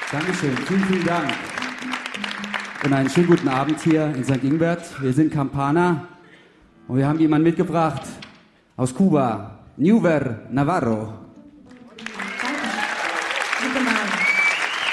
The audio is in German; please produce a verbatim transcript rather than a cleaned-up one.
Dankeschön, vielen, vielen Dank. Und einen schönen guten Abend hier in Sankt Ingbert. Wir sind Campana und wir haben jemanden mitgebracht aus Kuba, Nuver Navarro.